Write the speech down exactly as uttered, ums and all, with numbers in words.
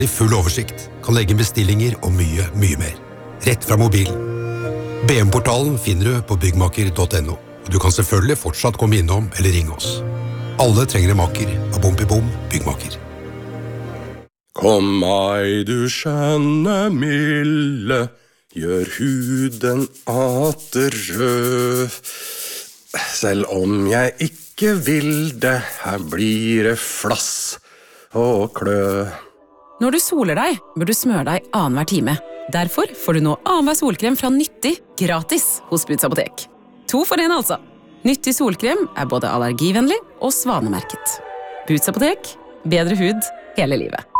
I full oversikt, kan legge bestillinger og mye, mye mer. Rett fra mobilen. B M-portalen finner du på byggmaker punktum no, og du kan selvfølgelig fortsatt komme innom eller ringe oss. Alle trenger en maker av Bom i Bom Byggmaker. Kom meg du skjønne milde, gjør huden atter rød. Selv om jeg ikke vil det, her blir det flass og klø. Når du soler deg, bør du smøre deg annenhver time. Derfor får du nå annenhver solkrem fra Nyttig gratis hos Buds Apotek. To for en altså. Nyttig solkrem er både allergivennlig og svanemerket. Buds Apotek, bedre hud hele livet.